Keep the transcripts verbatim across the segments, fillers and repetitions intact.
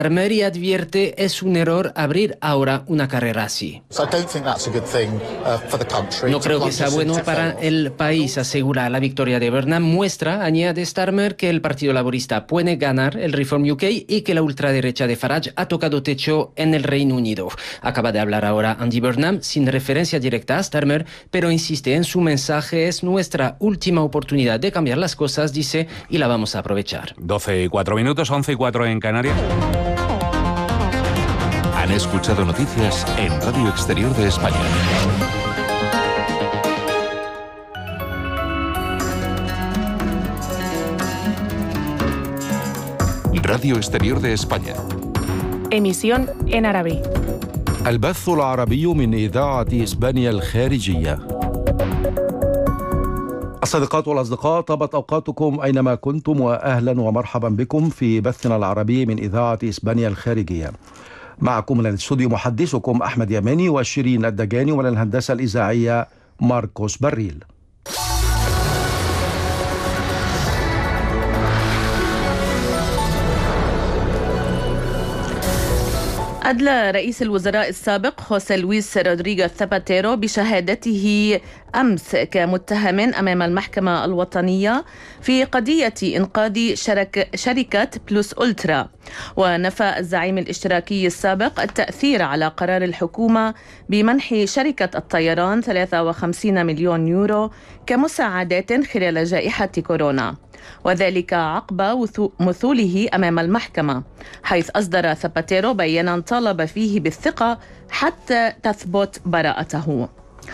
Starmer advierte es un error abrir ahora una carrera así. No creo que sea bueno para el país, asegura la victoria de Burnham. Muestra, añade Starmer, que el Partido Laborista puede ganar el Reform U K y que la ultraderecha de Farage ha tocado techo en el Reino Unido. Acaba de hablar ahora Andy Burnham, sin referencia directa a Starmer, pero insiste en su mensaje: es nuestra última oportunidad de cambiar las cosas, dice, y la vamos a aprovechar. doce y cuatro minutos, once y cuatro en Canarias. Han escuchado noticias en Radio Exterior de España. Radio Exterior de España. Emisión en árabe. البث العربي من إذاعة إسبانيا الخارجية. الصديقات والأصدقاء، طابت أوقاتكم أينما كنتم، وأهلا ومرحبا بكم في بثنا العربي من إذاعة إسبانيا الخارجية. معكم من الاستوديو محدثكم أحمد يماني وشيرين الدجاني، ومن الهندسة الإذاعية ماركوس بريل. أدلى رئيس الوزراء السابق خوسيه لويس رودريغيز زاباتيرو بشهادته أمس كمتهم أمام المحكمة الوطنية في قضية إنقاذ شرك شركة بلوس أولترا. ونفى الزعيم الاشتراكي السابق التأثير على قرار الحكومة بمنح شركة الطيران ثلاثة وخمسين مليون يورو كمساعدات خلال جائحة كورونا، وذلك عقب مثوله أمام المحكمة، حيث أصدر زاباتيرو بيانا طالب فيه بالثقة حتى تثبت براءته.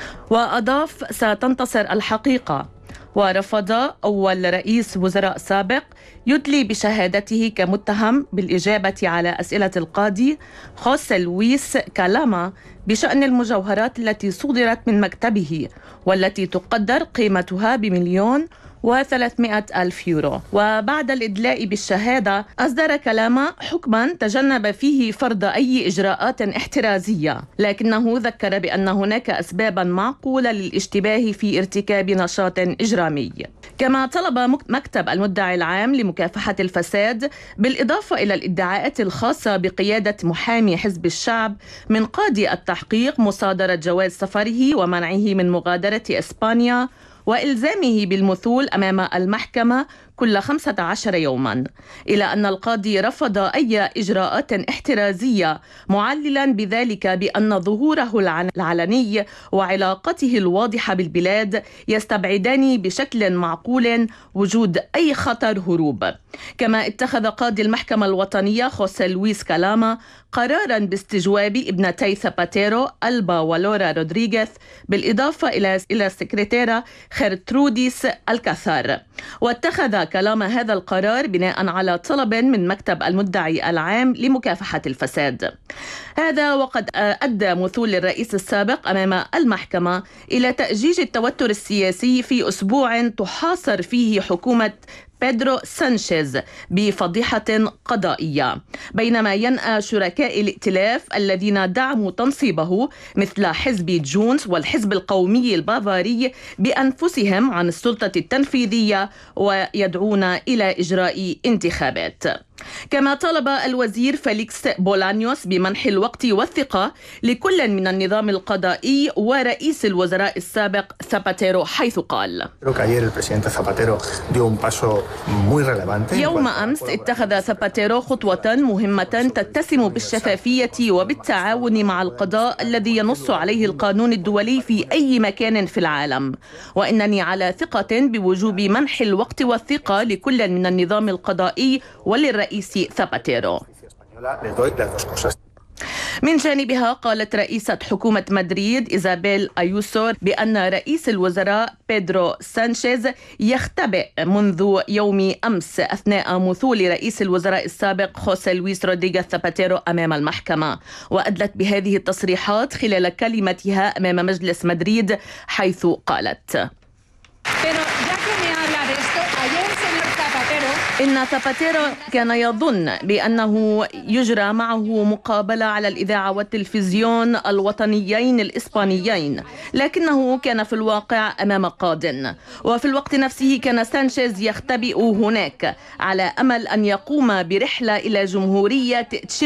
وأضاف: ستنتصر الحقيقة. ورفض أول رئيس وزراء سابق يدلي بشهادته كمتهم بالإجابة على أسئلة القاضي خوسيه لويس كالاما بشأن المجوهرات التي صدرت من مكتبه والتي تقدر قيمتها بمليون وثلاثمائة ألف يورو. وبعد الإدلاء بالشهادة أصدر كالاما حكما تجنب فيه فرض أي إجراءات احترازية، لكنه ذكر بأن هناك أسبابا معقولة للاشتباه في ارتكاب نشاط إجرامي. كما طلب مكتب المدعي العام لمكافحة الفساد بالإضافة إلى الادعاءات الخاصة بقيادة محامي حزب الشعب من قاضي التحقيق مصادرة جواز سفره ومنعه من مغادرة إسبانيا وإلزامه بالمثول أمام المحكمة كل خمسة عشر يوما، إلى أن القاضي رفض أي إجراءات احترازية، معللا بذلك بأن ظهوره العلني وعلاقته الواضحة بالبلاد يستبعدان بشكل معقول وجود أي خطر هروب. كما اتخذ قاضي المحكمة الوطنية خوسيه لويس كالاما قرارا باستجواب ابنتي زاباتيرو ألبا ولورا رودريغيز، بالإضافة إلى إلى السكرتيرة خيرتروديس الكاثار. واتخذ كالاما هذا القرار بناء على طلب من مكتب المدعي العام لمكافحة الفساد. هذا وقد أدى مثول الرئيس السابق أمام المحكمة إلى تأجيج التوتر السياسي في أسبوع تحاصر فيه حكومة بيدرو سانشيز بفضيحة قضائية، بينما ينأى شركاء الائتلاف الذين دعموا تنصيبه مثل حزب جونز والحزب القومي البافاري بأنفسهم عن السلطة التنفيذية ويدعون إلى إجراء انتخابات. كما طلب الوزير فيليكس بولانيوس بمنح الوقت والثقة لكل من النظام القضائي ورئيس الوزراء السابق زاباتيرو، حيث قال: يوم أمس اتخذ زاباتيرو خطوة مهمة تتسم بالشفافية وبالتعاون مع القضاء الذي ينص عليه القانون الدولي في أي مكان في العالم، وإنني على ثقة بوجوب منح الوقت والثقة لكل من النظام القضائي وللرئيس زاباتيرو. من جانبها قالت رئيسة حكومة مدريد إيزابيل أيوسو بأن رئيس الوزراء بيدرو سانشيز يختبئ منذ يوم أمس أثناء مثول رئيس الوزراء السابق خوسيه لويس رودريغيز زاباتيرو أمام المحكمة. وأدلت بهذه التصريحات خلال كلمتها أمام مجلس مدريد، حيث قالت: إن زاباتيرو كان يظن بأنه يجرى معه مقابلة على الإذاعة والتلفزيون الوطنيين الإسبانيين، لكنه كان في الواقع أمام قاض. وفي الوقت نفسه كان سانشيز يختبئ هناك على أمل أن يقوم برحلة إلى جمهورية